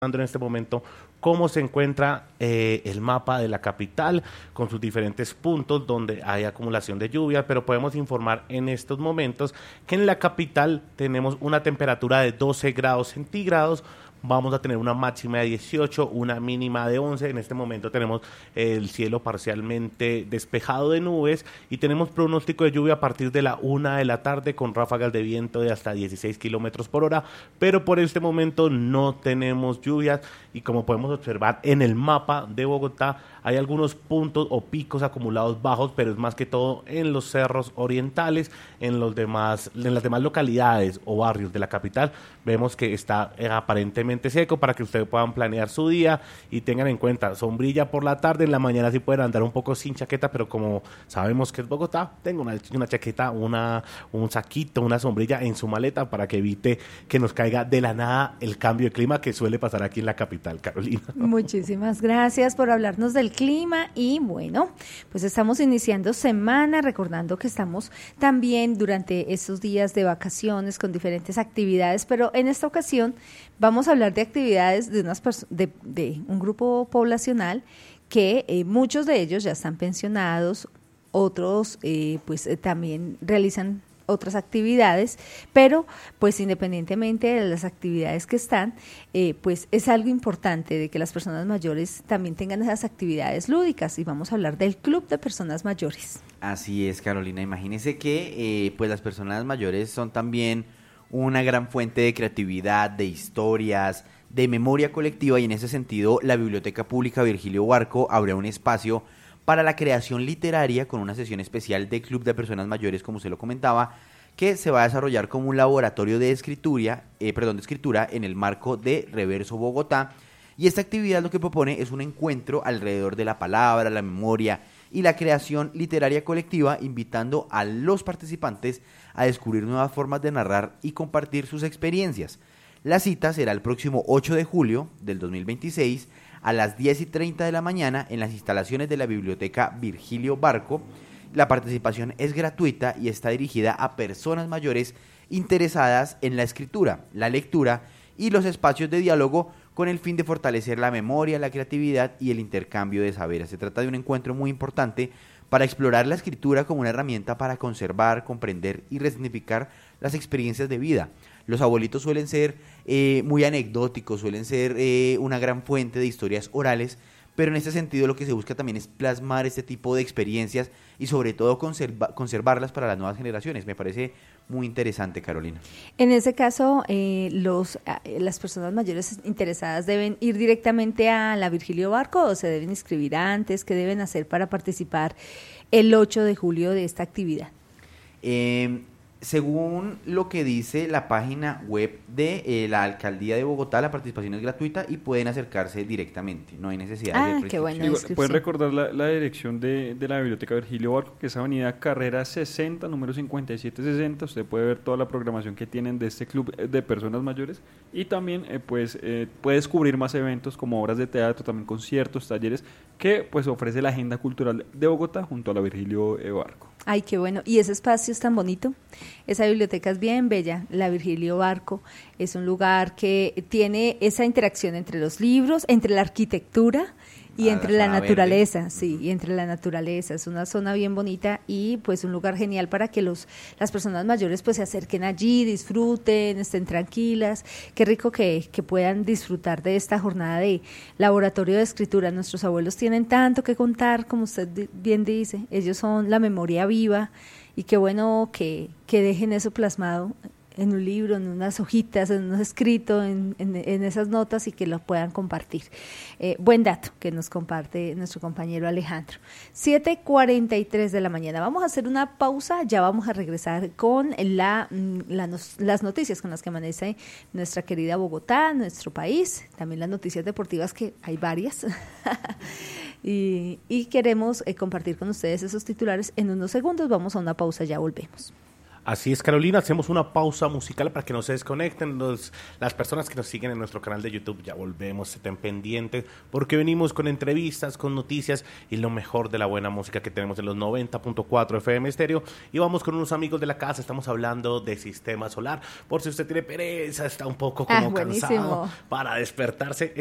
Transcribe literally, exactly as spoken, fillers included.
en este momento cómo se encuentra eh, el mapa de la capital con sus diferentes puntos donde hay acumulación de lluvia, pero podemos informar en estos momentos que en la capital tenemos una temperatura de doce grados centígrados. Vamos a tener una máxima de dieciocho, una mínima de once. En este momento tenemos el cielo parcialmente despejado de nubes y tenemos pronóstico de lluvia a partir de la una de la tarde con ráfagas de viento de hasta dieciséis kilómetros por hora, pero por este momento no tenemos lluvias y como podemos observar en el mapa de Bogotá hay algunos puntos o picos acumulados bajos, pero es más que todo en los cerros orientales, en los demás, en las demás localidades o barrios de la capital. Vemos que está eh, aparentemente seco para que ustedes puedan planear su día y tengan en cuenta sombrilla por la tarde, en la mañana sí pueden andar un poco sin chaqueta, pero como sabemos que es Bogotá, tengo una, una chaqueta, una, un saquito, una sombrilla en su maleta para que evite que nos caiga de la nada el cambio de clima que suele pasar aquí en la capital, Carolina. Muchísimas gracias por hablarnos del clima y bueno, pues estamos iniciando semana, recordando que estamos también durante estos días de vacaciones con diferentes actividades, pero en esta ocasión vamos a hablar de actividades de, unas pers- de, de un grupo poblacional que eh, muchos de ellos ya están pensionados, otros eh, pues eh, también realizan otras actividades, pero pues independientemente de las actividades que están, eh, pues es algo importante de que las personas mayores también tengan esas actividades lúdicas y vamos a hablar del Club de Personas Mayores. Así es, Carolina, imagínese que eh, pues las personas mayores son también una gran fuente de creatividad, de historias, de memoria colectiva y en ese sentido la Biblioteca Pública Virgilio Barco abre un espacio para la creación literaria con una sesión especial de Club de Personas Mayores, como usted lo comentaba, que se va a desarrollar como un laboratorio de escritura, eh, perdón, de escritura en el marco de Reverso Bogotá. Y esta actividad lo que propone es un encuentro alrededor de la palabra, la memoria y la creación literaria colectiva, invitando a los participantes a descubrir nuevas formas de narrar y compartir sus experiencias. La cita será el próximo ocho de julio del dos mil veintiséis a las diez y treinta de la mañana en las instalaciones de la Biblioteca Virgilio Barco. La participación es gratuita y está dirigida a personas mayores interesadas en la escritura, la lectura y los espacios de diálogo con el fin de fortalecer la memoria, la creatividad y el intercambio de saberes. Se trata de un encuentro muy importante para explorar la escritura como una herramienta para conservar, comprender y resignificar las experiencias de vida. Los abuelitos suelen ser eh, muy anecdóticos, suelen ser eh, una gran fuente de historias orales, pero en este sentido lo que se busca también es plasmar este tipo de experiencias y sobre todo conserva, conservarlas para las nuevas generaciones. Me parece muy interesante, Carolina. En ese caso, eh, los, eh, las personas mayores interesadas deben ir directamente a la Virgilio Barco o se deben inscribir antes. ¿Qué deben hacer para participar el ocho de julio de esta actividad? Eh, Según lo que dice la página web de eh, la Alcaldía de Bogotá, la participación es gratuita y pueden acercarse directamente, no hay necesidad ah, de qué buena sí, pueden recordar la, la dirección de, de la Biblioteca Virgilio Barco, que es Avenida Carrera sesenta, número cincuenta y siete sesenta. Usted puede ver toda la programación que tienen de este club de personas mayores y también eh, pues eh, puede descubrir más eventos como obras de teatro, también conciertos, talleres que pues ofrece la agenda cultural de Bogotá junto a la Virgilio Barco. Ay, qué bueno. ¿Y ese espacio es tan bonito? Esa biblioteca es bien bella, la Virgilio Barco. Es un lugar que tiene esa interacción entre los libros, entre la arquitectura y ah, entre la, la naturaleza, verde. sí, y entre la naturaleza. Es una zona bien bonita y pues un lugar genial para que los las personas mayores pues se acerquen allí, disfruten, estén tranquilas. Qué rico que, que puedan disfrutar de esta jornada de laboratorio de escritura. Nuestros abuelos tienen tanto que contar, como usted bien dice. Ellos son la memoria viva y qué bueno que, que dejen eso plasmado en un libro, en unas hojitas, en unos escritos, en, en, en esas notas y que lo puedan compartir. Eh, buen dato que nos comparte nuestro compañero Alejandro. siete cuarenta y tres de la mañana. Vamos a hacer una pausa, ya vamos a regresar con la, la, las noticias con las que amanece nuestra querida Bogotá, nuestro país, también las noticias deportivas que hay varias. y, y queremos eh, compartir con ustedes esos titulares en unos segundos. Vamos a una pausa, ya volvemos. Así es, Carolina, hacemos una pausa musical para que no se desconecten los, las personas que nos siguen en nuestro canal de YouTube. Ya volvemos, estén pendientes, porque venimos con entrevistas, con noticias y lo mejor de la buena música que tenemos en los noventa punto cuatro F M Estéreo. Y vamos con unos amigos de la casa, estamos hablando de sistema solar. Por si usted tiene pereza, está un poco como Ah, buenísimo. cansado para despertarse.